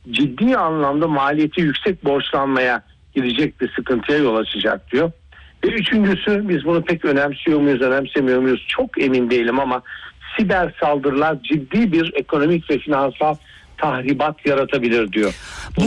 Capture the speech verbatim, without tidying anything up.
ciddi anlamda maliyeti yüksek borçlanmaya gidecek bir sıkıntıya yol açacak diyor. Ve üçüncüsü, biz bunu pek önemsiyor muyuz, önemsemiyor muyuz çok emin değilim ama siber saldırılar ciddi bir ekonomik ve finansal tahribat yaratabilir diyor.